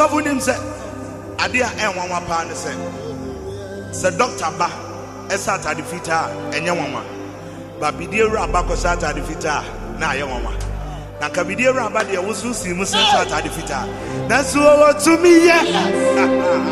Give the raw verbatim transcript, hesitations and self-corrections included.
So nim say ade a enwanwa pa ne say se doctor ba esa atade fita enye nwanwa ba bidie wura ba ko sa atade fita na aye nwanwa na ka bidie wura ba de wo so si mu sa atade fita na so wo tumi ye